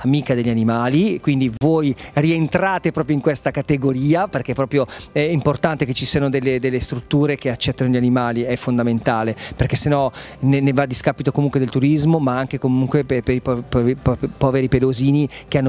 amica degli animali, quindi voi rientrate proprio in questa categoria, perché proprio è importante che ci siano delle strutture che accettano gli animali, è fondamentale, perché sennò ne va a discapito comunque del turismo, ma anche comunque per i poveri pelosini che hanno